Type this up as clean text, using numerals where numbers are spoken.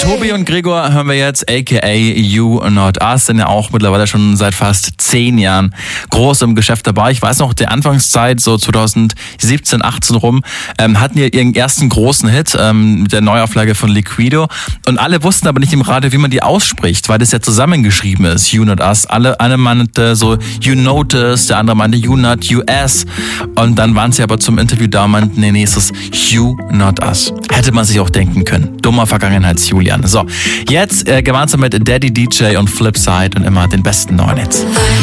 Tobi und Gregor hören wir jetzt, aka You Not Us, sind ja auch mittlerweile schon seit fast 10 Jahren groß im Geschäft dabei. Ich weiß noch, der Anfangszeit, so 2017, 18 rum, hatten ja ihren ersten großen Hit mit der Neuauflage von Liquido. Und alle wussten aber nicht im Radio, wie man die ausspricht, weil das ja zusammengeschrieben ist, You Not Us. Eine meinte so You Notice, der andere meinte You Not US. Und dann waren sie aber zum Interview da und meinten, nee, es ist You Not Us. Hätte man sich auch denken können. Dummer Vergangenheits-Julian. So, jetzt gemeinsam mit Daddy DJ und Flipside und immer den besten neuen Hits.